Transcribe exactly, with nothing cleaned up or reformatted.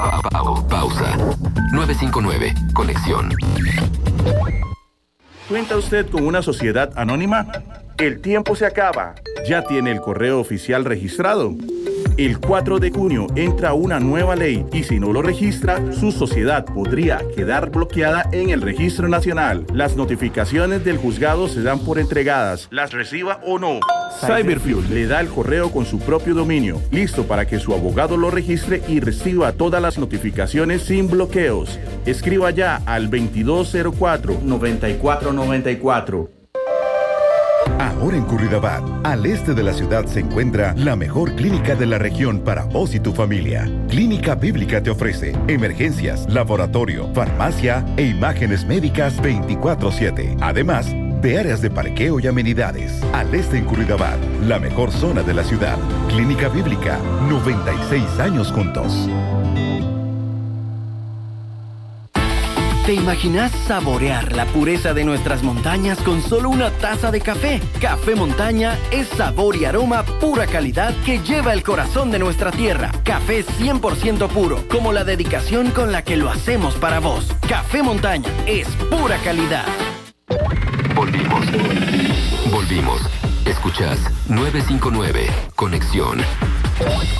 Pausa. nueve cinco nueve. Conexión. ¿Cuenta usted con una sociedad anónima? El tiempo se acaba. ¿Ya tiene el correo oficial registrado? El cuatro de junio entra una nueva ley y si no lo registra, su sociedad podría quedar bloqueada en el Registro Nacional. Las notificaciones del juzgado se dan por entregadas, las reciba o no. Cyberfuel le da el correo con su propio dominio, listo para que su abogado lo registre y reciba todas las notificaciones sin bloqueos. Escriba ya al veintidós cero cuatro, noventa y cuatro noventa y cuatro. Ahora en Curridabat, al este de la ciudad, se encuentra la mejor clínica de la región para vos y tu familia. Clínica Bíblica te ofrece emergencias, laboratorio, farmacia e imágenes médicas veinticuatro siete. Además, de áreas de parqueo y amenidades. Al este en Curridabat, la mejor zona de la ciudad. Clínica Bíblica, noventa y seis años juntos. ¿Te imaginas saborear la pureza de nuestras montañas con solo una taza de café? Café Montaña es sabor y aroma pura calidad que lleva el corazón de nuestra tierra. Café cien por ciento puro, como la dedicación con la que lo hacemos para vos. Café Montaña es pura calidad. Volvimos. Volvimos. Escuchás nueve cinco nueve. Conexión.